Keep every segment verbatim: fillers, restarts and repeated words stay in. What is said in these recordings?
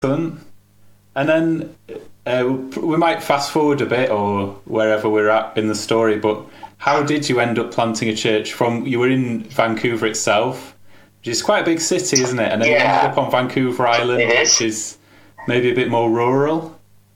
Excellent. And then uh, we might fast forward a bit or wherever we're at in the story, but how did you end up planting a church? From you were in Vancouver itself, which is quite a big city, isn't it? And then yeah. you ended up on Vancouver Island, is. which is maybe a bit more rural.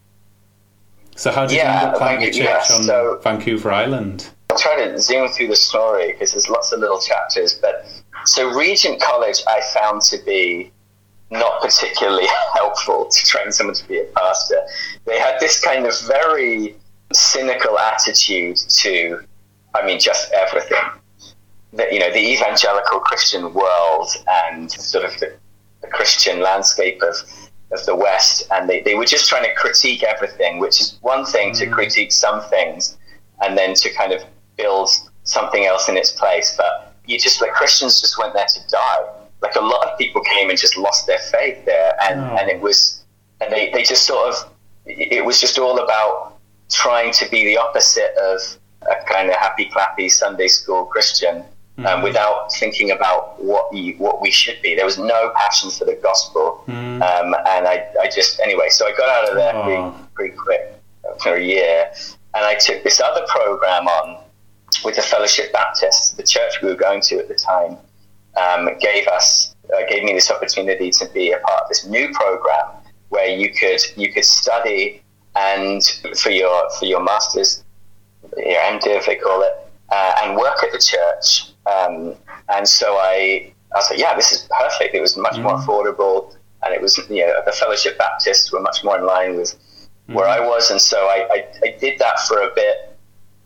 So how did yeah, you end up planting a church yeah, on so Vancouver Island? I'll try to zoom through the story because there's lots of little chapters. But so Regent College I found to be not particularly helpful to train someone to be a pastor. They had this kind of very cynical attitude to, I mean, just everything. The, you know, the evangelical Christian world and sort of the, the Christian landscape of, of the West, and they, they were just trying to critique everything, which is one thing mm. to critique some things and then to kind of build something else in its place. But you just, like, Christians just went there to die. Like, a lot of people came and just lost their faith there, and, oh. and it was, and they, they just sort of, it was just all about trying to be the opposite of a kind of happy clappy Sunday school Christian, mm. um, without thinking about what you, what we should be. There was no passion for the gospel, mm. um, and I, I just anyway. So I got out of there oh. pretty, pretty quick for a year, and I took this other program on with the Fellowship Baptist, the church we were going to at the time. Um, gave us uh, gave me this opportunity to be a part of this new program where you could you could study and for your for your masters, your MDiv they call it, uh, and work at the church. Um, and so I I was like, yeah, this is perfect. It was much mm. more affordable, and it was, you know, the Fellowship Baptists were much more in line with mm. where I was, and so I, I, I did that for a bit,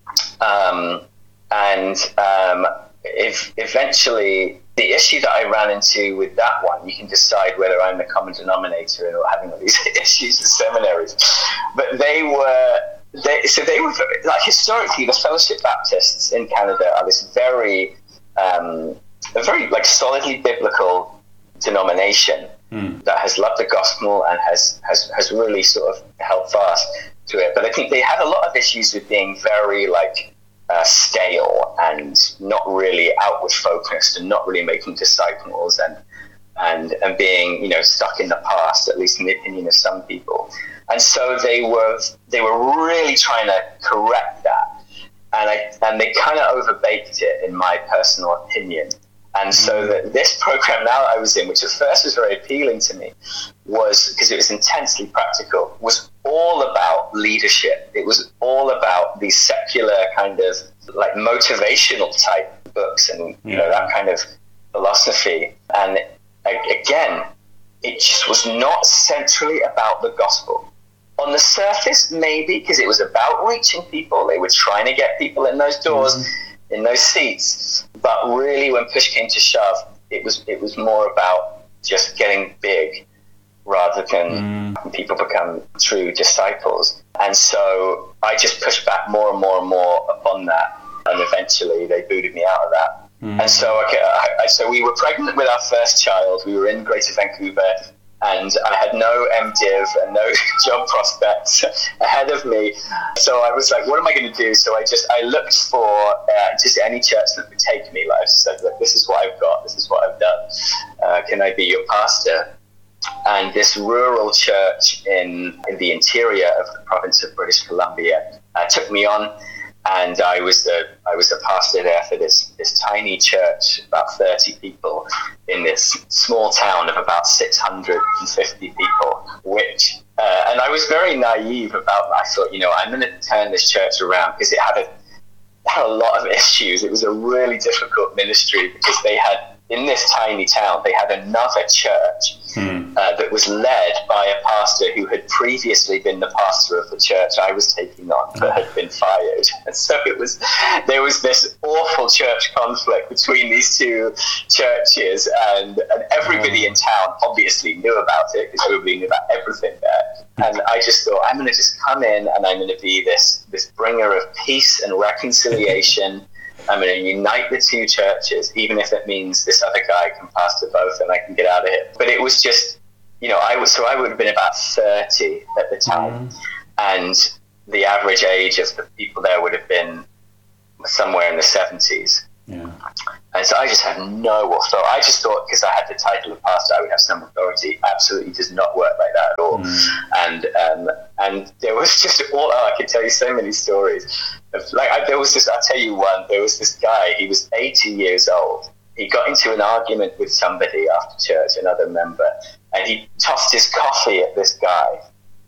um, and um, if eventually. The issue that I ran into with that one, you can decide whether I'm the common denominator in having all these issues with seminaries. But they were, they, so they were, like, historically, the Fellowship Baptists in Canada are this very, um, a very, like, solidly biblical denomination mm. that has loved the gospel and has, has, has really sort of held fast to it. But I think they had a lot of issues with being very, like, Uh, stale and not really outward focused and not really making disciples and and and being, you know, stuck in the past, at least in the opinion of some people. And so they were they were really trying to correct that, and I and they kind of overbaked it, in my personal opinion. And so that this program now I was in, which at first was very appealing to me, was because it was intensely practical, was all about leadership. It was all about these secular kind of like motivational type books and, you know, that kind of philosophy. And again, it just was not centrally about the gospel. On the surface, maybe, because it was about reaching people. They were trying to get people in those doors, mm-hmm. in those seats. But really, when push came to shove, it was it was more about just getting big rather than mm. people become true disciples. And so I just pushed back more and more and more upon that. And eventually they booted me out of that. Mm. And so okay, I, I, so we were pregnant with our first child. We were in Greater Vancouver, and I had no MDiv and no job prospects ahead of me. So I was like, what am I going to do? So I just, I looked for uh, just any church that would take me. Like I just said, look, this is what I've got. This is what I've done. Uh, can I be your pastor? And this rural church in, in the interior of the province of British Columbia uh, took me on. And I was the I was the pastor there for this this tiny church, about thirty people, in this small town of about six hundred fifty people. Which uh, and I was very naive about that. I thought, you know, I'm going to turn this church around, because it had a it had a lot of issues. It was a really difficult ministry, because they had, in this tiny town, they had another church hmm. uh, that was led by a pastor who had previously been the pastor of the church I was taking on, but had been fired. And so it was, there was this awful church conflict between these two churches, and, and everybody in town obviously knew about it, because everybody knew about everything there. And I just thought, I'm going to just come in and I'm going to be this, this bringer of peace and reconciliation. I'm going to unite the two churches, even if it means this other guy can pastor both and I can get out of here. But it was just, you know, I was, so I would have been about thirty at the time. Mm. And the average age of the people there would have been somewhere in the seventies. Yeah. And so I just had no authority. I just thought because I had the title of pastor, I would have some authority. Absolutely does not work like that at all. Mm. And um, and there was just all, oh, I could tell you so many stories. Of, like I, there was this, I'll tell you one, there was this guy, he was eighty years old. He got into an argument with somebody after church, another member, and he tossed his coffee at this guy.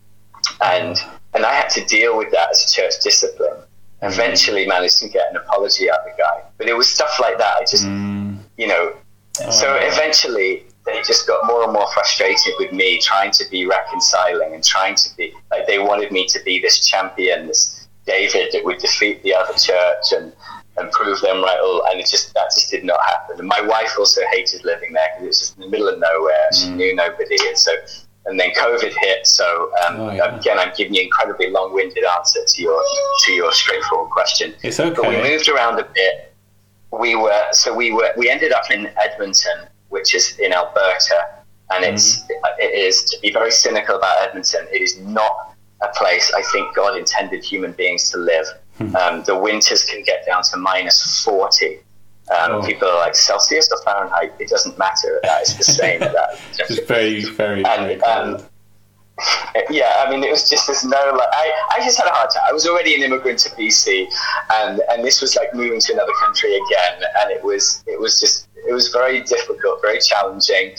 And and I had to deal with that as a church discipline. Eventually managed to get an apology out of the guy. But it was stuff like that. I just, mm. you know, oh. So eventually they just got more and more frustrated with me trying to be reconciling and trying to be, like they wanted me to be this champion, this David that would defeat the other church and, and prove them right. All, and it just, that just did not happen. And my wife also hated living there because it was just in the middle of nowhere. Mm. She knew nobody. And so, and then COVID hit, so um, oh, yeah. again, I'm giving you an incredibly long-winded answer to your to your straightforward question. It's okay. But we moved around a bit. We were so we were we ended up in Edmonton, which is in Alberta, and mm. it's it is, to be very cynical about Edmonton, it is not a place I think God intended human beings to live. Mm. Um, the winters can get down to minus forty. Um, oh. People are like, Celsius or Fahrenheit? It doesn't matter. That is the same. That it's very, very, and, very cold. Um, yeah, I mean, it was just this no. Like, I, I just had a hard time. I was already an immigrant to B C, and and this was like moving to another country again, and it was it was just it was very difficult, very challenging,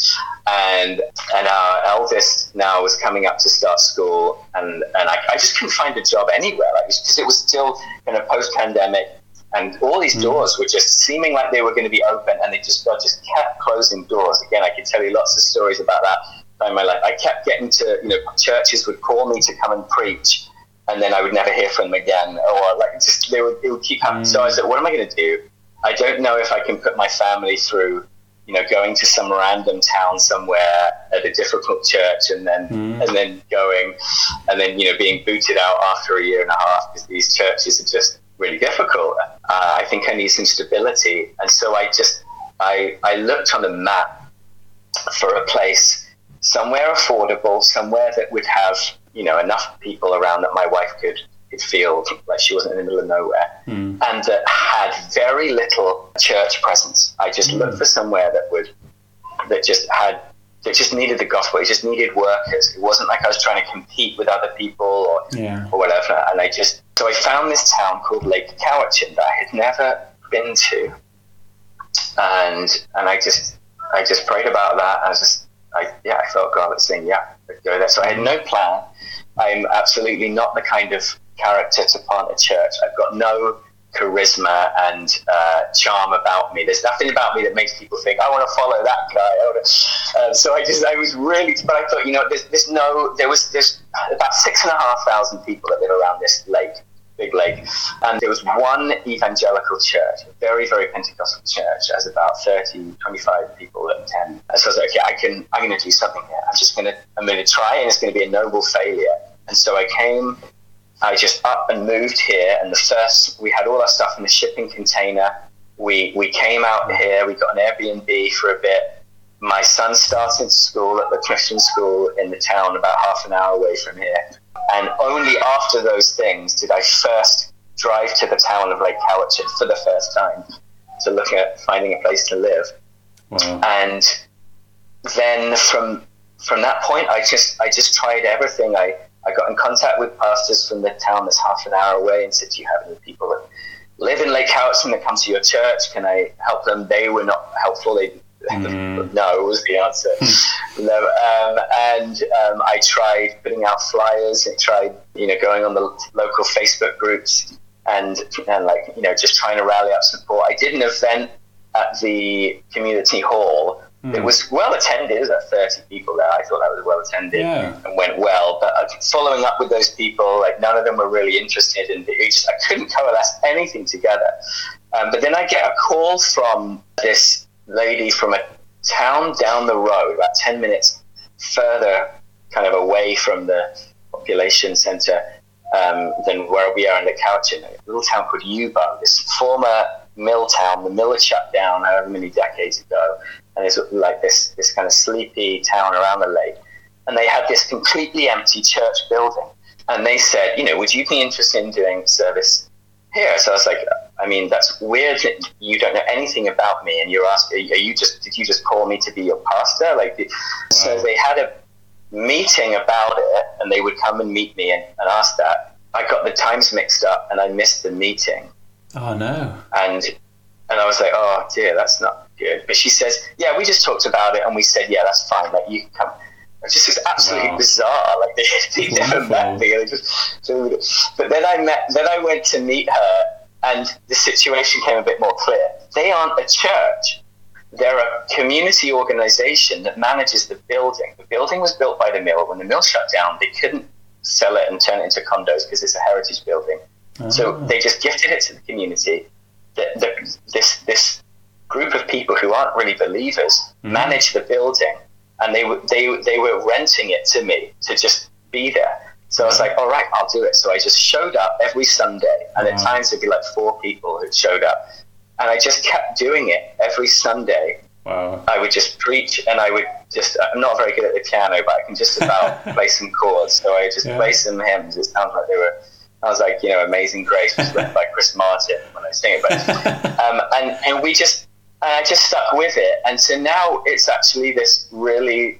and and our eldest now was coming up to start school, and and I, I just couldn't find a job anywhere, like because it was still kind of post pandemic. And all these doors were just seeming like they were going to be open, and they just God just kept closing doors. Again, I could tell you lots of stories about that in my life. I kept getting to, you know, churches would call me to come and preach, and then I would never hear from them again, or like just they would it would keep happening. Mm. So I said, what am I going to do? I don't know if I can put my family through, you know, going to some random town somewhere at a difficult church, and then mm. and then going, and then you know being booted out after a year and a half because these churches are just really difficult. Uh, I think I need some stability. And so I just, I, I looked on the map for a place somewhere affordable, somewhere that would have, you know, enough people around that my wife could, could feel like she wasn't in the middle of nowhere, mm. and that had very little church presence. I just mm. looked for somewhere that would, that just had, that just needed the gospel. It just needed workers. It wasn't like I was trying to compete with other people or, yeah. or whatever. And I just, so I found this town called Lake Cowichan that I had never been to. And, and I just, I just prayed about that. I was just, I, yeah, I felt God was saying, yeah, let's go there. So I had no plan. I'm absolutely not the kind of character to plant a church. I've got no charisma and uh, charm about me. There's nothing about me that makes people think I want to follow that guy. I want to, uh, so I just I was really, but I thought, you know, there's, there's no, there was there's about six and a half thousand people that live around this lake, big lake, and there was one evangelical church, a very very Pentecostal church, has about thirty, twenty-five people that attend. And so I was like, okay, I can, I'm going to do something here. I'm just going to, I'm going to try, and it's going to be a noble failure. And so I came. I just up and moved here, and the first, we had all our stuff in the shipping container. We we came out here, we got an Airbnb for a bit. My son started school at the Christian school in the town about half an hour away from here. And only after those things did I first drive to the town of Lake Cowichan for the first time to look at finding a place to live. Wow. And then from from that point, I just I just tried everything. I I got in contact with pastors from the town that's half an hour away and said, do you have any people that live in Lake Cowichan that come to your church? Can I help them? They were not helpful. They, mm. No was the answer. no, um, and um, I tried putting out flyers. I tried, you know, going on the local Facebook groups and, and like, you know, just trying to rally up support. I did an event at the community hall. Mm. It was well attended. There was like thirty people there. I thought that was well attended yeah. and went well. But following up with those people, like none of them were really interested in it. Just, I couldn't coalesce anything together. Um, but then I get a call from this lady from a town down the road, about ten minutes further, kind of away from the population centre um, than where we are in the Cowichan, a little town called Yuba, this former mill town. The mill had shut down however many decades ago. And it's like this, this kind of sleepy town around the lake. And they had this completely empty church building. And they said, you know, would you be interested in doing service here? So I was like, I mean, that's weird that you don't know anything about me, and you're asking, are you just, did you just call me to be your pastor? Like, wow. So they had a meeting about it, and they would come and meet me and, and ask that. I got the times mixed up, and I missed the meeting. Oh, no. And and I was like, oh, dear, that's not good. But she says, yeah, we just talked about it, and we said, yeah, that's fine. Like, you can come. It's just absolutely wow. bizarre. Like, they, they never met me. They just, but then I met, then I went to meet her, and the situation became a bit more clear. They aren't a church. They're a community organization that manages the building. The building was built by the mill. When the mill shut down, they couldn't sell it and turn it into condos because it's a heritage building. Oh. So they just gifted it to the community. The, the, this this group of people who aren't really believers mm. manage the building, and they, they, they were renting it to me to just be there. So I was like, all right, I'll do it. So I just showed up every Sunday, and wow. at times it'd be like four people who showed up. And I just kept doing it every Sunday. Wow. I would just preach, and I would just, I'm not very good at the piano, but I can just about play some chords. So I just yeah. play some hymns. It sounds like they were, I was like, you know, Amazing Grace was written by Chris Martin when I sing it. But, um, and, and we just, and I just stuck with it. And so now it's actually this really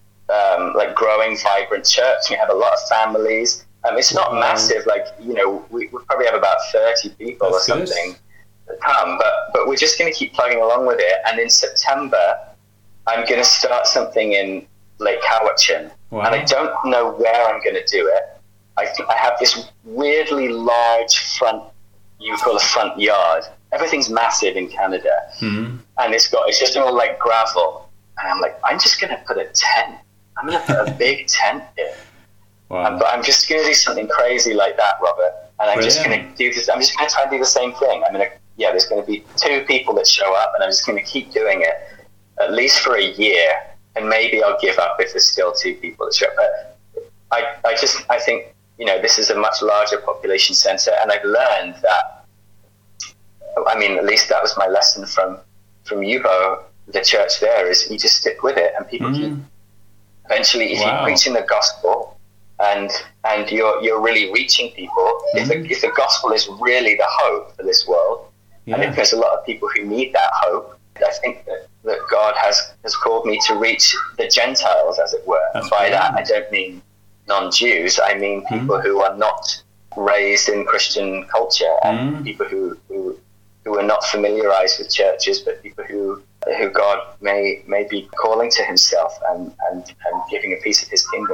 um, like growing, vibrant church. We have a lot of families. Um, it's not wow. massive, like, you know, we, we probably have about thirty people That's or something good. that come, but, but we're just going to keep plugging along with it. And in September, I'm going to start something in Lake Cowichan. Wow. And I don't know where I'm going to do it. I, I have this weirdly large front, you call a front yard. Everything's massive in Canada. Mm-hmm. And it's got, it's just all like gravel. And I'm like, I'm just going to put a tent. I'm going to put a big tent here. Wow. Um, but I'm just going to do something crazy like that, Robert. And I'm Brilliant. just going to do this. I'm just going to try and do the same thing. I'm going to, yeah, there's going to be two people that show up, and I'm just going to keep doing it at least for a year. And maybe I'll give up if there's still two people that show up. But I, I just, I think, you know, this is a much larger population center. And I've learned that, I mean, at least that was my lesson from, from Yubo, the church there, is you just stick with it, and people mm. keep, eventually, if wow. you're preaching the gospel, and and you're you're really reaching people. Mm-hmm. If the if the gospel is really the hope for this world, yeah. and if there's a lot of people who need that hope, I think that, that God has, has called me to reach the Gentiles, as it were. That's and by brilliant. that, I don't mean non-Jews. I mean people mm-hmm. who are not raised in Christian culture, and mm-hmm. people who, who who are not familiarized with churches, but people who who God may may be calling to Himself and and, and giving a piece of His kingdom.